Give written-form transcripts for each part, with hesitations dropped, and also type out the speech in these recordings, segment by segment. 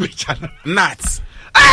Nuts.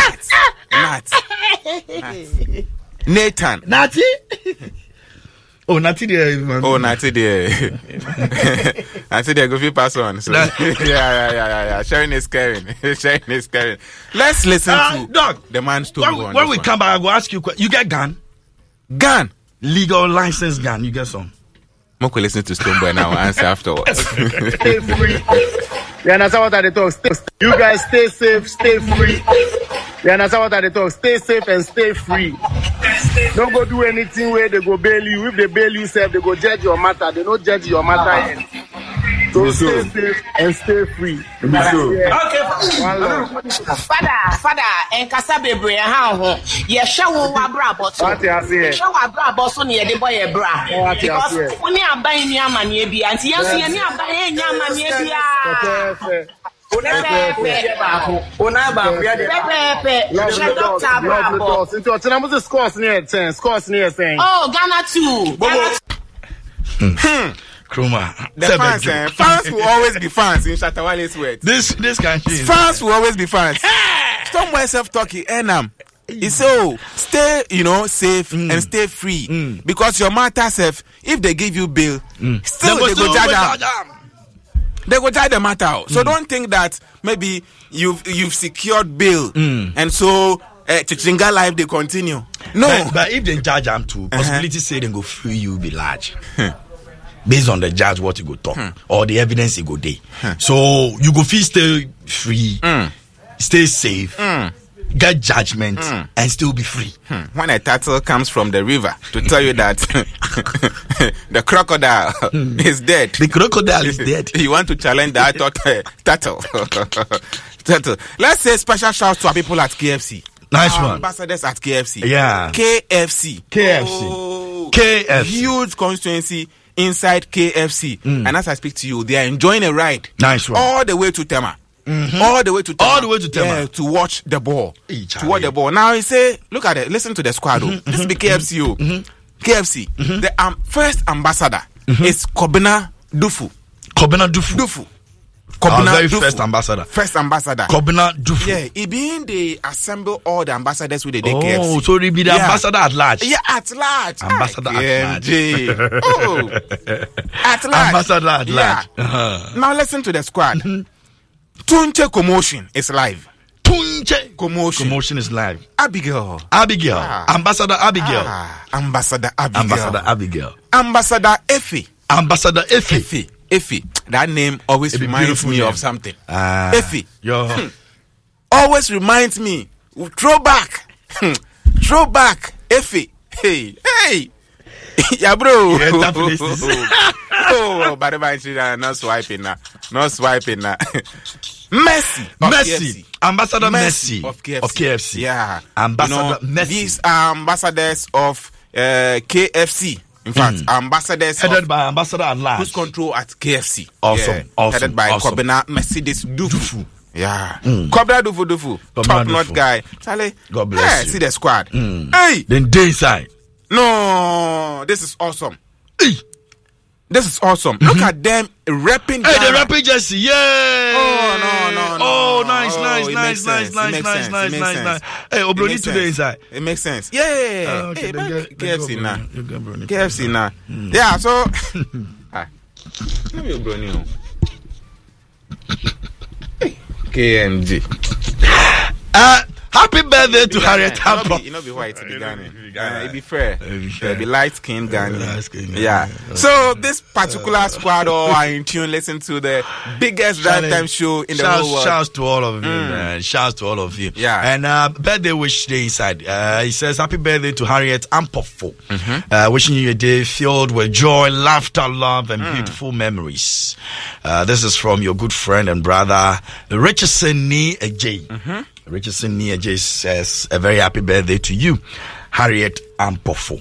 Nathan. Natty? Oh, Natty there. Oh, Natty there. Natty there, go pass on. So, yeah. Sharing is caring. Let's listen to Doc, the man's story. When we come back, I will ask you, you get gun? Gun? Legal license gun, you get some? Moko listen to Stoneboy now, answer afterwards. Stay free. You understand what I talk? You guys stay safe, stay free. You understand what I talk? Stay safe and stay free. Don't go do anything where they go bail you. If they bail you, they go judge your matter. They don't judge your matter. So stay safe and stay free. Okay. Father, and Casabebre, how you show what brabot. What you say? Show what brabot so near the boy bra. Because when you are buying your money, and yes, you are buying your money. Oh, Ghana too. Kruma. The fans will always be fans in Shatawale's words. This country. Fans will always be fans. Somewhere self-talking, Enam. It's so stay, safe and stay free. Because your matter safe, if they give you bail, still they go judge them. They go judge the matter out. So don't think that maybe you've secured bail and so Chichinga life they continue. No. But if they judge them too, possibility say they go free you be large. Based on the judge what you go talk or the evidence you go day. So you go feel stay free, stay safe, get judgment and still be free. When a turtle comes from the river to tell you that the crocodile is dead. The crocodile is dead. You want to challenge that turtle. Turtle. Let's say special shouts to our people at KFC. Nice one. Ambassadors at KFC. Yeah. KFC. Oh, KFC. Huge constituency inside KFC. And as I speak to you, they are enjoying a ride. Nice one. All the way to Tema. All the way to Tema. Yeah, to watch the ball. To watch the ball. Now, you say, look at it. Listen to the squad. This is the KFC. KFC. The first ambassador is Kobina Dufu. Kobina Dufu. First ambassador. Kobina Dufu. Yeah, he being they assemble all the ambassadors with the KFC. Oh, so he be the ambassador at large. Yeah, at large. Ambassador at large. Oh, at large. Ambassador at large. Now listen to the squad. Tunche Commotion is live. Tunche Commotion is live. Abigail. Ambassador Abigail. Ambassador Abigail. Ambassador Effie. Effie. That name always reminds me of something. Effie. Always reminds me. Throwback. Effie. Hey. Yeah, bro. Oh, but not swiping now. Messi. Ambassador Messi of KFC. Yeah. Ambassador Messi. These are ambassadors of KFC. In fact, ambassadors headed by ambassador at large. Who's control at KFC. Awesome. Headed by Kobina Mercedes Dufu. Yeah. Kobina Dufu. Top notch guy. Charlie. God bless you. See the squad. Hey. Then day inside. No. This is awesome. Hey. This is awesome. Look at them rapping. Hey, the rapping Jesse. Yeah. Oh, no. Oh, nice. Hey, Obroni today inside. It makes sense. Yeah. Okay, hey, KFC now. Yeah, so. Let me Obroni. KMG. Happy birthday to Harriet Hampo. You know, be white, be Ghanaian. It be fair. It be light skin Ghanaian. Yeah. So this particular squad are in tune. Listen to the biggest drive time show in the whole world. Shouts to all of you, man. Shouts to all of you. Yeah. And birthday wish day inside. He says happy birthday to Harriet Ampofo. Wishing you a day filled with joy, laughter, love, and beautiful memories. This is from your good friend and brother Richardson Ni J. Richardson Nia J says a very happy birthday to you, Harriet Ampofo.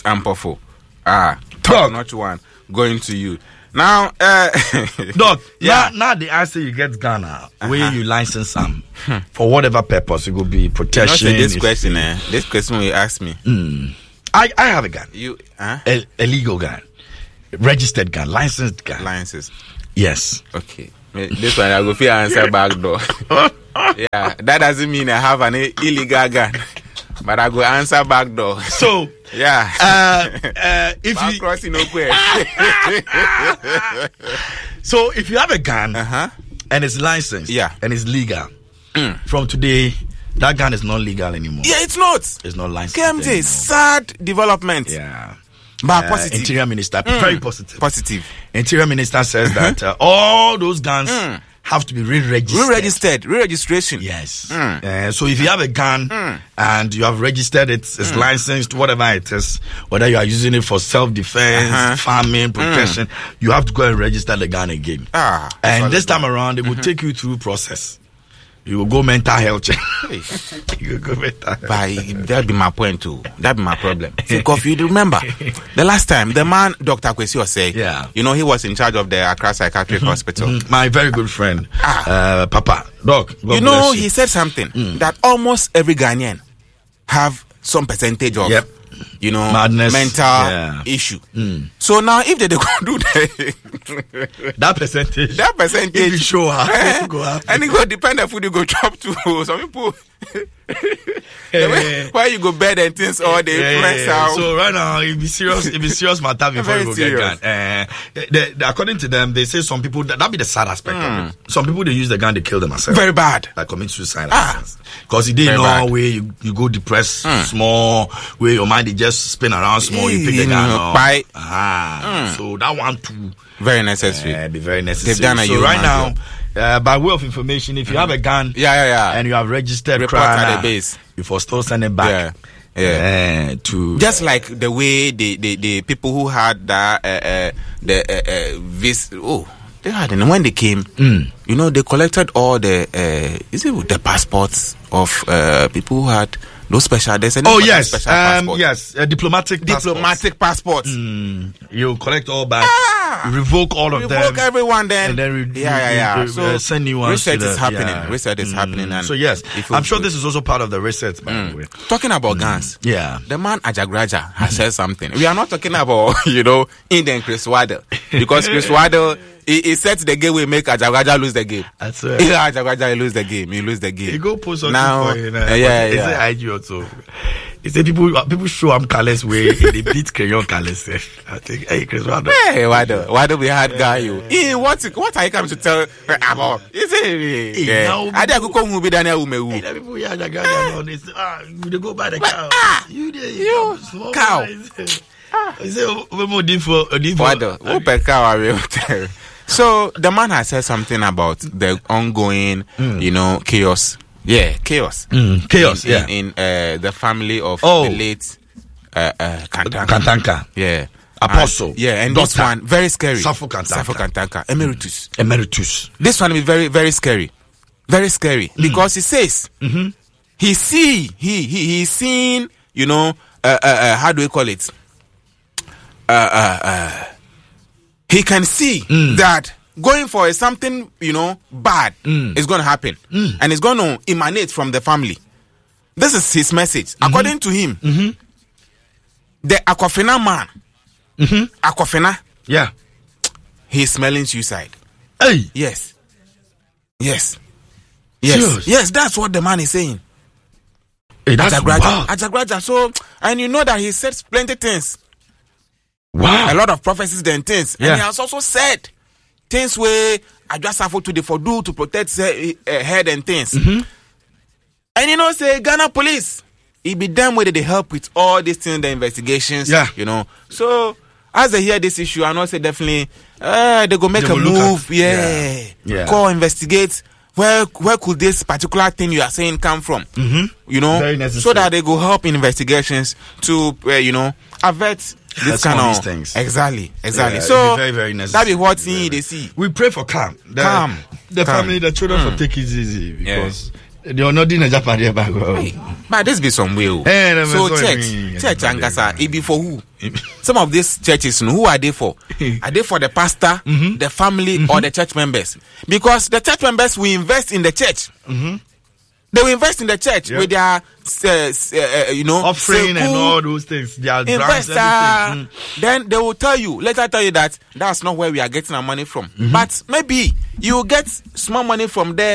Top notch one going to you. Now, Doc, now the answer you get Ghana, where you license them for whatever purpose, it could be protection. This question you ask me. I have a gun. You, a legal gun, registered gun, licensed gun. Licenses. Yes. Okay. This one I go feel answer back door. Yeah, that doesn't mean I have an illegal gun, but I go answer back door. So yeah, if you crossing okay. So if you have a gun and it's licensed, and it's legal, from today that gun is not legal anymore. Yeah, it's not. It's not licensed. KMJ, sad development. Yeah. But positive. Interior Minister, very positive. Positive. Interior Minister says that all those guns have to be re-registered. Re-registration. Yes. So if you have a gun and you have registered it, it's licensed, whatever it is, whether you are using it for self-defense, farming, protection, you have to go and register the gun again. And this time around, they will take you through process. You will go mental health check. You will go mental health. That'd be my point too. That'd be my problem. Because you remember, the last time, the man, Dr. Kwesi was saying, you know, he was in charge of the Accra Psychiatric Hospital. My very good friend, Papa, Doc. You know, he said something that almost every Ghanaian have some percentage of, you know, madness, mental issue. So now, if they go do that percentage, if you show up, and it go depend on food you go chop to. Some people, where you go bed and things, or they influence out. So right now, it be serious matter before you go get gun. According to them, they say some people that be the sad aspect of it. Some people they use the gun to kill themselves. Very bad. Like commit suicide. Because you didn't know where you go depressed small, where your mind just spin around small, you pick the gun up. So that one too. Very necessary. Be very necessary. They've done so right now, by way of information, if you have a gun, and you have registered report at the base, you for still send it back. To just like the way the people who had that they had, and when they came, you know, they collected all the the passports of people who had those special. There's a special passport. Diplomatic passports. You collect all back. You revoke all of them. Revoke everyone then. And then so send new ones. Research is happening. Research is happening. And so yes, I'm sure this is also part of the research. By the way, talking about guns. The man Ajagraja has said something. We are not talking about Indian Chris Waddle, because Chris Waddle. He sets the game, we make Ajagraja lose the game. That's right. Ajagraja lose the game. He lose the game. He go post on now. Is it IG also? He said people show him callous way. They beat Crayon callous. I think, hey, Chris Waddle. Hey, Waddle, we had guy you. What are you coming to tell about? Is it? I didn't go who be Daniel Umewu. People here Ajagraja. They go by the cow. You cow. He said, so the man has said something about the ongoing, chaos. Yeah, chaos. Chaos. In the family of the late Kantanka. Yeah. Apostle. And this one very scary. Safo Kantanka. Emeritus. This one is very, very scary. Very scary. Because he says he's seen, how do we call it? He can see that going for something, bad is going to happen. And it's going to emanate from the family. This is his message. According to him, the Aquafina man, Aquafina, he's smelling suicide. Hey. Yes. Serious? Yes, that's what the man is saying. Hey, that's Ajagraja. So, and you know that he said plenty things. Wow. A lot of prophecies and things. And he has also said things where I just have to do to protect head and things. And say Ghana police, it be them where they help with all these things, the investigations. So as they hear this issue, I know say definitely they go make a move. Go investigate. Where could this particular thing you are saying come from? Very necessary. So that they go help in investigations to avert this kind of things. Exactly. So very, very necessary. That be what they see. We pray for calm. The family, the children for take it easy because they are not in a Japan background. But this be some way. So church Angasa, it be for who? Some of these churches, who are they for? Are they for the pastor, the family, or the church members? Because the church members will invest in the church. They will invest in the church with their, offering and all those things. Their grants, everything. Then they will later tell you that that's not where we are getting our money from. But maybe you will get small money from there.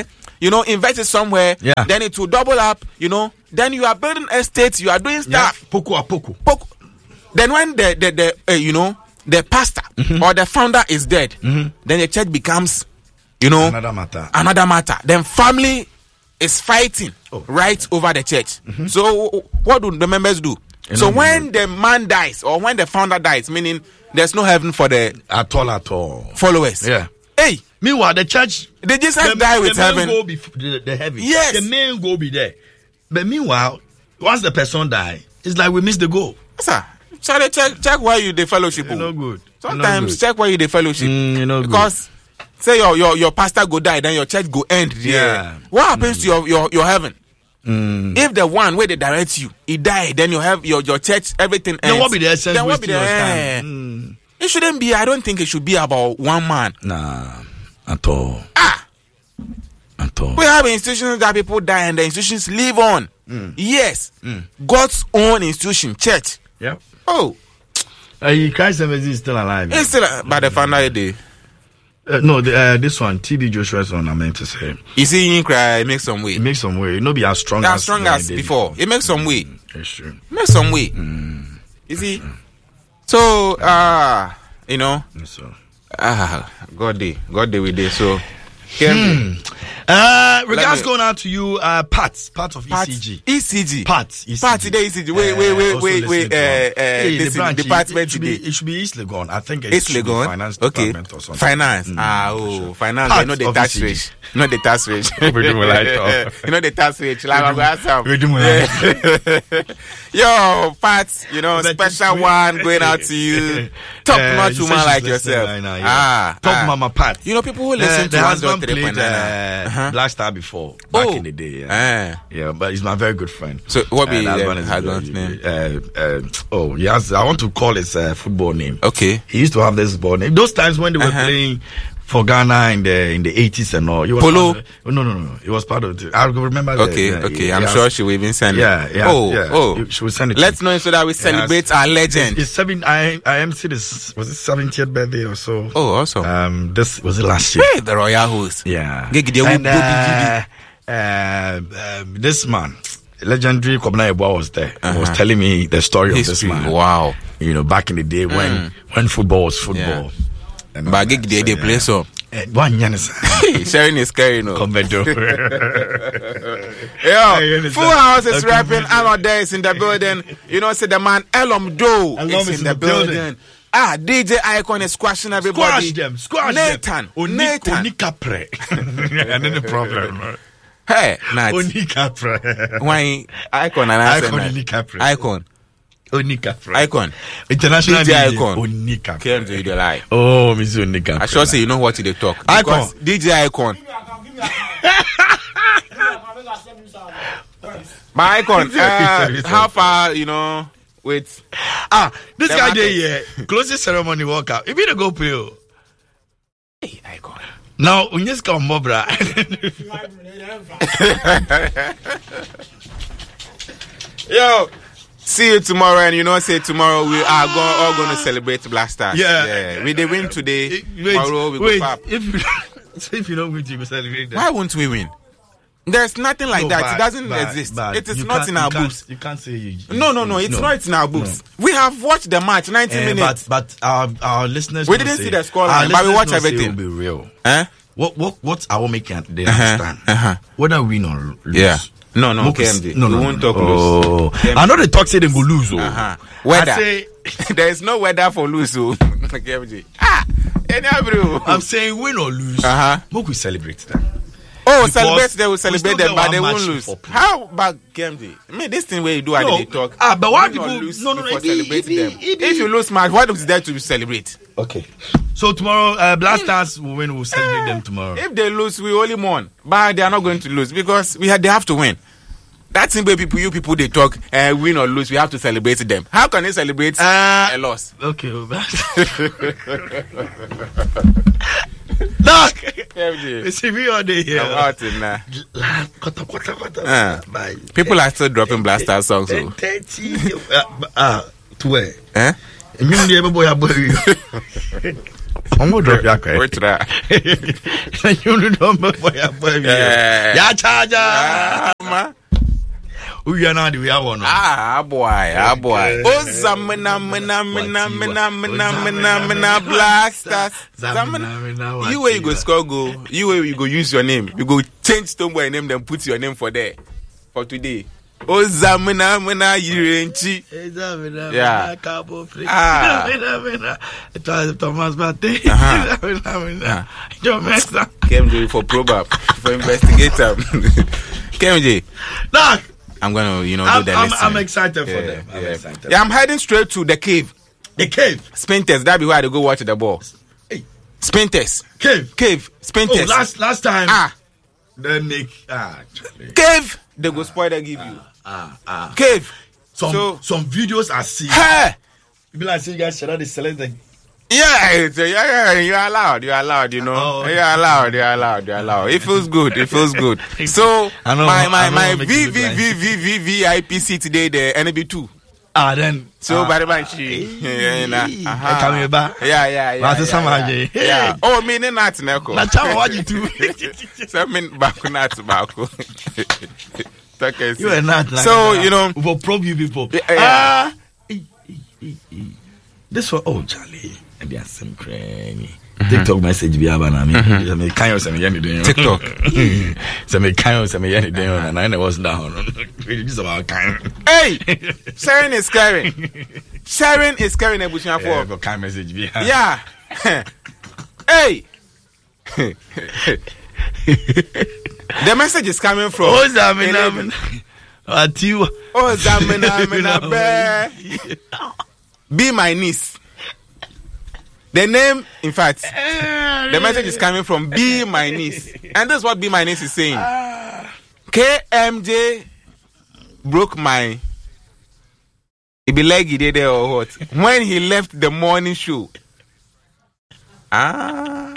invest it somewhere. Yeah. Then it will double up. Then you are building estates. You are doing stuff. Poco. Then when the pastor or the founder is dead, then the church becomes, another matter. Then family is fighting right over the church. So what do the members do? So when the man dies or when the founder dies, meaning there's no heaven for the at all followers. Yeah. Hey, meanwhile the church, they just die with heaven. Go be the heaven. Yes, the main goal be there. But meanwhile, once the person die, it's like we miss the goal. Sir, so they check why you the fellowship. No good. Sometimes check why you the fellowship. Because good. Say your pastor go die, then your church go end. Yeah. What happens to your heaven? If the one where they direct you, he died, then you have your church, everything ends. Then what be the essence? Then what be the It shouldn't be. I don't think it should be about one man. Nah, at all. At all. We have institutions that people die and the institutions live on. Yes. God's own institution, church. Yeah. Oh. Christ is still alive. It's still by the final day. No, this one, TB Joshua's one, I meant to say. You see, him cry, it makes some way. It makes some way. It not be as strong as before. It makes some way. It's true. It makes some way. You see? So, Yes, God day with this. So, regards going out to you, part of ECG. ECG. Part today ECG. Wait. This department today. It should be East Legon. I think East Legon. Finance okay. Department or something. Finance. Finance. Part You know the tax rate. Not the tax rate. You know the tax rate. Yo, Pat. Special one going out to you. Top notch woman like yourself. Top mama Pat. People who listen to us don't Black Star before back in the day. Yeah, but he's my very good friend. So what be husband's name? Yes, I want to call his football name. Okay. He used to have this ball name. Those times when they were playing for Ghana in the 80s and all. Polo? No. It was part of it. I remember. Okay. I'm sure she will even send it. Yeah. She will send it. Let's know so that we celebrate our legend. It's I MC this was it 70th birthday or so. Oh, awesome. This was it last year. Hey, the royal host. Yeah. And this man, legendary Kobna Eboa was there. He was telling me the story of this man. Wow. Back in the day when football was football. But they play so. Sharing is scary, no. Full House is rapping. Alode is in the building. Say the man Elom Doe is in the building. DJ Icon is squashing everybody. Squash Nathan. And then the problem. Hey, Nat. Why Icon and Icon. Icon. International DJ Icon. Onika. Came to you the lie. Oh, Mr. Onika. I sure say you know what they talk. Icon. DJ Icon. But Icon, how far, with this guy there, yeah. Closing ceremony walkout. If you don't go play. Hey, Icon. Now, when you come, Mobra. Yo. See you tomorrow, and say tomorrow we are all going to celebrate Blasters. Yeah. We they win today. Tomorrow we go pop. If you don't win, you will celebrate that. Why won't we win? There's nothing like that. It doesn't exist. It is not in our books. You can't say No. It's not in our books. We have watched the match 90 minutes. But our listeners, we didn't see the scoreline, but we watch everything. It will be real. What I will make they understand whether we win or lose. Yeah. No, KMD. No, we won't talk lose. I know they talk say they go lose. Weather. There is no weather for lose. KMD. I'm saying win or lose. But we celebrate them. Celebrate. They will celebrate them, but they won't lose. How about KMD? This thing where you do they talk. But why people lose celebrate them? If you lose match, what is there to celebrate? Okay. So tomorrow, Blasters will win. We'll celebrate them tomorrow. If they lose, we only mourn. But they are not going to lose because they have to win. That's the way people they talk. Win or lose, we have to celebrate them. How can they celebrate a loss? Okay. Look, see me all day here. I'm out in people are still dropping Blaster songs. 30. To where? You Omo drop ya kwa. We try. You don't know boy. Ya charger. Ma. We are not the way I want. Boy. Oh, zamina, Black Stars. You where you go score goal. You where you go use your name. You go change Stonebwoy name, then put your name for there. For today. Oh, zamina, Yirenchi. Yeah. It was Thomas Bate. KMJ for probe for investigator. KMJ. Look. I'm gonna, do the list. I'm excited for them. I'm heading straight to the cave. The cave. Spinters. That'll be where they go watch the ball. Hey. Spinters. Cave. Spinters. Oh, last time. Then Nick. Cave. They go spoil. They give you. Cave. Some videos I see. Hey. You be like, see you guys should have selected. Yeah, you're allowed, you know. Oh. You're allowed. It feels good. So my VIP seat today, the NB2. Then so by the way, coming back. Yeah. Oh, me not neko. Na chama what you do. So me back. You are not like so that. You know we'll probe you people. This one, Charlie. They are some cranny. TikTok message be abana me. Me kanyo se me yani doing. TikTok. Se me kanyo se me yani doing and I was down. This is about kanyo. Hey, sharing is caring. Sharing is caring. Ebushia for. Go kanyo message be. Yeah. Hey. The message is coming from. Oh, Zamina. Atiwa. Oh, Zamina. Be my niece. The name, in fact, the message is coming from Be My Niece. And that's what Be My Niece is saying. KMJ broke my... It be like he did there or what? When he left the morning show. Oh,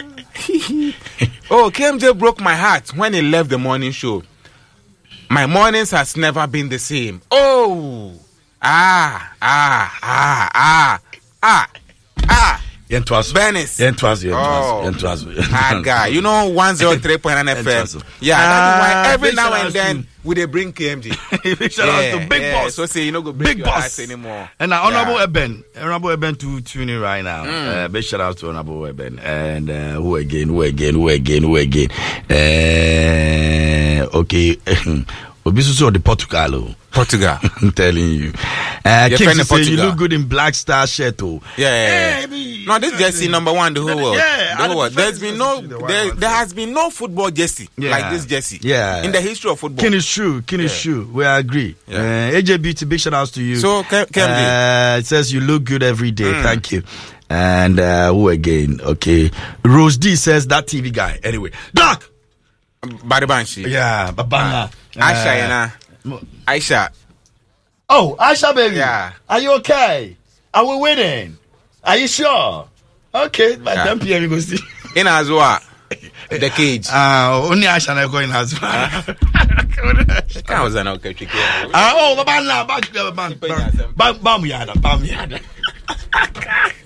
KMJ broke my heart when he left the morning show. My mornings has never been the same. Oh! Venice. Guy, you know 103.9 FM. Yeah, that's why every now and then we they bring KMJ. Shout out to Big Boss. So say you know go big boss anymore. And Honorable Eben to tune in right now. Big shout out to Honorable Eben. And who again? Okay. Obisusu the Portugal. I'm telling you. King say you look good in Black Star shirt. Yeah. No, this jersey number one the whole world. Yeah. There has been no football jersey like this jersey. Yeah. In the history of football. King is true. We agree. AJ Beauty, big shout outs to you. So it says you look good every day. Thank you. And who again? Okay. Rose D says that TV guy. Anyway. Doc! Baribanshi. Yeah, Babanga. Aisha. Oh, Aisha, baby. Yeah. Are you okay? Are we winning? Are you sure? Okay, by 10 p.m. you go see. In Azua. The cage. Only Aisha and I go in Azua. Oh, Babanga. Bam yada.